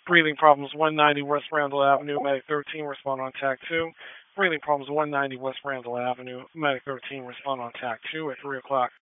Breathing problems 190 West Randall Avenue, Medic 13, respond on TAC 2. Breathing problems 190 West Randall Avenue, Medic 13, respond on TAC 2 at 3 o'clock.